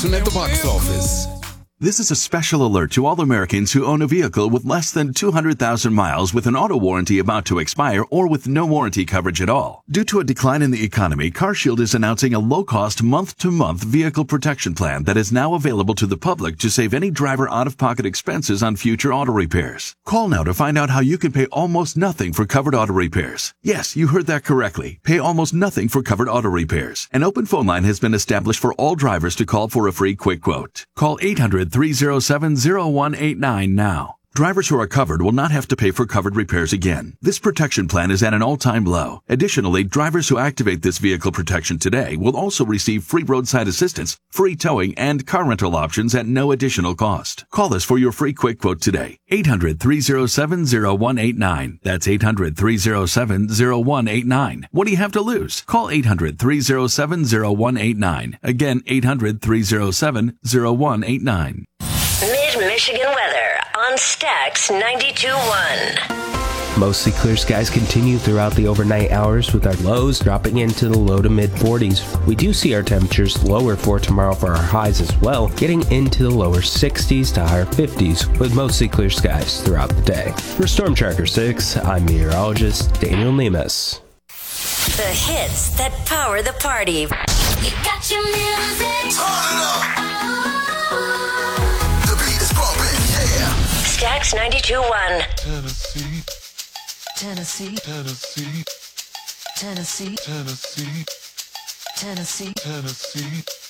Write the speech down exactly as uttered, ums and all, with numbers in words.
action at the box office. This is a special alert to all Americans who own a vehicle with less than two hundred thousand miles with an auto warranty about to expire or with no warranty coverage at all. Due to a decline in the economy, CarShield is announcing a low-cost month-to-month vehicle protection plan that is now available to the public to save any driver out-of-pocket expenses on future auto repairs. Call now to find out how you can pay almost nothing for covered auto repairs. Yes, you heard that correctly. Pay almost nothing for covered auto repairs. An open phone line has been established for all drivers to call for a free quick quote. Call eight hundred, three oh seven, oh one eight nine now. Drivers who are covered will not have to pay for covered repairs again. This protection plan is at an all-time low. Additionally, drivers who activate this vehicle protection today will also receive free roadside assistance, free towing, and car rental options at no additional cost. Call us for your free quick quote today. eight hundred, three oh seven, oh one eight nine. That's eight hundred, three oh seven, oh one eight nine. What do you have to lose? Call eight hundred, three oh seven, oh one eight nine. Again, eight hundred, three oh seven, oh one eight nine. Mid-Michigan weather on Stax ninety-two point one. Mostly clear skies continue throughout the overnight hours with our lows dropping into the low to mid forties. We do see our temperatures lower for tomorrow for our highs as well, getting into the lower sixties to higher fifties with mostly clear skies throughout the day. For Storm Tracker six, I'm meteorologist Daniel Nemes. The hits that power the party. You got your music. Turn it up. Stax ninety-two point one. Tennessee, Tennessee, Tennessee, Tennessee, Tennessee, Tennessee, Tennessee.